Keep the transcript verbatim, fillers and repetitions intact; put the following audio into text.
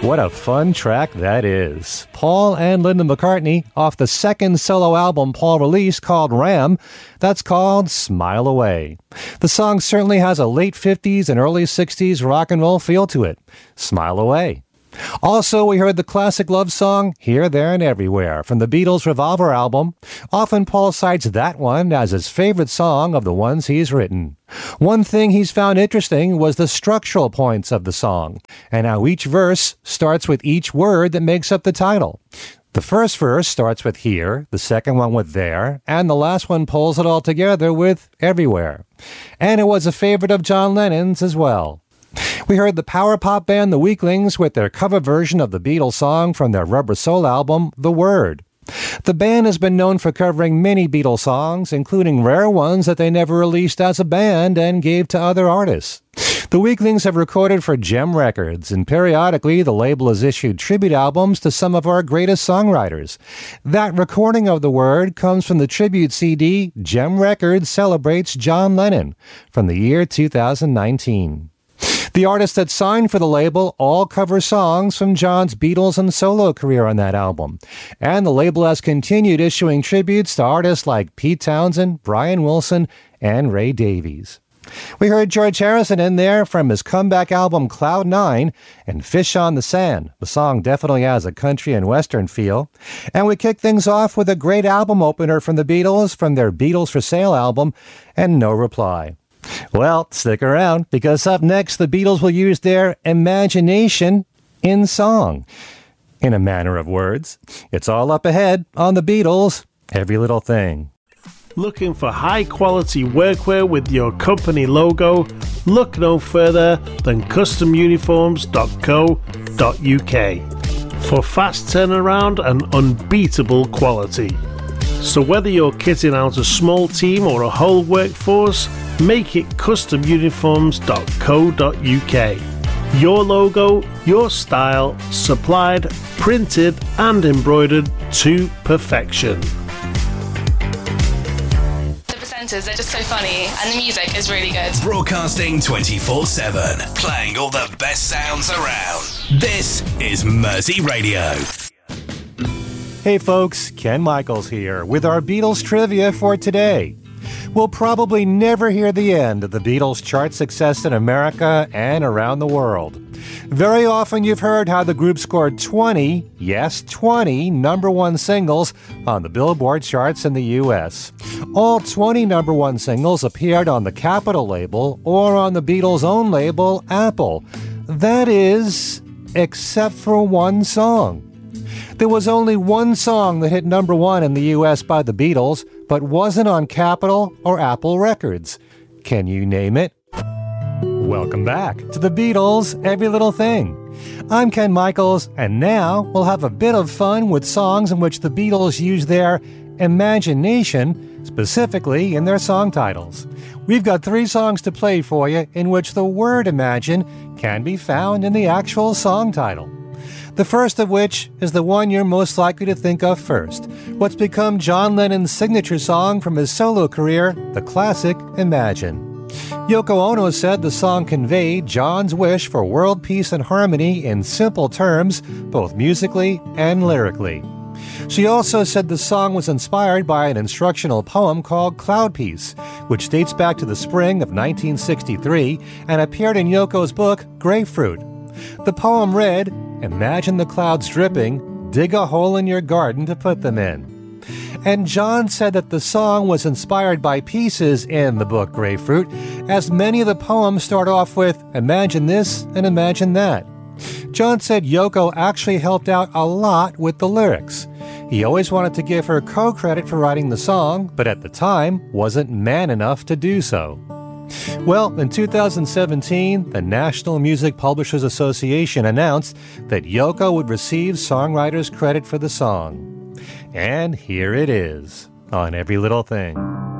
What a fun track that is. Paul and Linda McCartney off the second solo album Paul released called Ram. That's called Smile Away. The song certainly has a late fifties and early sixties rock and roll feel to it. Smile Away. Also, we heard the classic love song Here, There, and Everywhere from the Beatles' Revolver album. Often Paul cites that one as his favorite song of the ones he's written. One thing he's found interesting was the structural points of the song, and how each verse starts with each word that makes up the title. The first verse starts with here, the second one with there, and the last one pulls it all together with everywhere. And it was a favorite of John Lennon's as well. We heard the power pop band The Weaklings with their cover version of the Beatles song from their Rubber Soul album, The Word. The band has been known for covering many Beatles songs, including rare ones that they never released as a band and gave to other artists. The Weaklings have recorded for Gem Records, and periodically the label has issued tribute albums to some of our greatest songwriters. That recording of The Word comes from the tribute C D Gem Records Celebrates John Lennon from the year two thousand nineteen. The artists that signed for the label all cover songs from John's Beatles and solo career on that album. And the label has continued issuing tributes to artists like Pete Townsend, Brian Wilson, and Ray Davies. We heard George Harrison in there from his comeback album Cloud Nine and Fish on the Sand. The song definitely has a country and western feel. And we kicked things off with a great album opener from the Beatles from their Beatles for Sale album, and No Reply. Well, stick around, because up next, the Beatles will use their imagination in song. In a manner of words, it's all up ahead on the Beatles' Every Little Thing. Looking for high-quality workwear with your company logo? Look no further than custom uniforms dot co dot uk for fast turnaround and unbeatable quality. So whether you're kitting out a small team or a whole workforce, make it custom uniforms dot co dot uk. Your logo, your style, supplied, printed and embroidered to perfection. The presenters, they're just so funny, and the music is really good. Broadcasting twenty-four seven, playing all the best sounds around. This is Mersey Radio. Hey folks, Ken Michaels here with our Beatles trivia for today. We'll probably never hear the end of the Beatles' chart success in America and around the world. Very often you've heard how the group scored twenty, yes, twenty number one singles on the Billboard charts in the U S. All twenty number one singles appeared on the Capitol label or on the Beatles' own label, Apple. That is, except for one song. There was only one song that hit number one in the U S by the Beatles, but wasn't on Capitol or Apple Records. Can you name it? Welcome back to the Beatles' Every Little Thing. I'm Ken Michaels, and now we'll have a bit of fun with songs in which the Beatles use their imagination, specifically in their song titles. We've got three songs to play for you in which the word imagine can be found in the actual song title. The first of which is the one you're most likely to think of first, what's become John Lennon's signature song from his solo career, the classic Imagine. Yoko Ono said the song conveyed John's wish for world peace and harmony in simple terms, both musically and lyrically. She also said the song was inspired by an instructional poem called Cloud Peace, which dates back to the spring of nineteen sixty-three and appeared in Yoko's book, Grapefruit. The poem read, "Imagine the clouds dripping, dig a hole in your garden to put them in." And John said that the song was inspired by pieces in the book Grapefruit, as many of the poems start off with, "Imagine this and imagine that." John said Yoko actually helped out a lot with the lyrics. He always wanted to give her co-credit for writing the song, but at the time wasn't man enough to do so. Well, in two thousand seventeen, the National Music Publishers Association announced that Yoko would receive songwriter's credit for the song. And here it is, on Every Little Thing.